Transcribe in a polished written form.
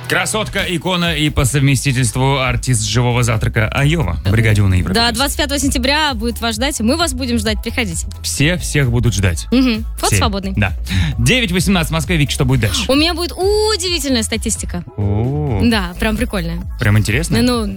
Красотка, икона и по совместительству артист живого завтрака Айова в бригаде У на Европе. Да, 25 сентября будет вас ждать. Мы вас будем ждать. Приходите. Всех будут ждать. Угу. Вход свободный. Да. 9:18 в Москве. Вик, что будет дальше? У меня будет удивительная статистика. О, Да, прям прикольная. прям интересно? Ну,